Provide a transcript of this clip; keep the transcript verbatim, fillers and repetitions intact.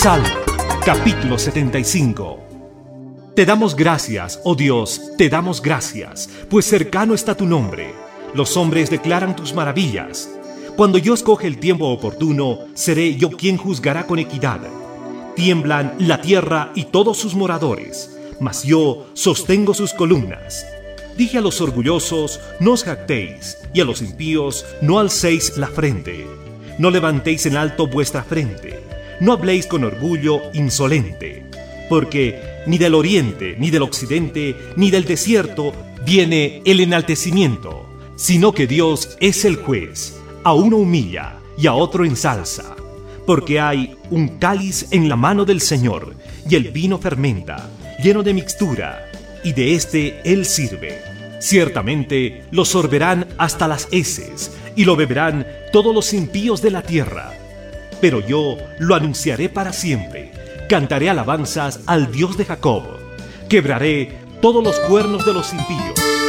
Salmo, capítulo setenta y cinco. Te damos gracias, oh Dios, te damos gracias, pues cercano está tu nombre. Los hombres declaran tus maravillas. Cuando yo escoge el tiempo oportuno, seré yo quien juzgará con equidad. Tiemblan la tierra y todos sus moradores, mas yo sostengo sus columnas. Dije a los orgullosos, no os jactéis, y a los impíos, no alcéis la frente. No levantéis en alto vuestra frente, no habléis con orgullo insolente, porque ni del oriente, ni del occidente, ni del desierto viene el enaltecimiento, sino que Dios es el juez, a uno humilla y a otro ensalza, porque hay un cáliz en la mano del Señor, y el vino fermenta, lleno de mixtura, y de éste Él sirve. Ciertamente lo sorberán hasta las heces, y lo beberán todos los impíos de la tierra. Pero yo lo anunciaré para siempre, cantaré alabanzas al Dios de Jacob, quebraré todos los cuernos de los impíos,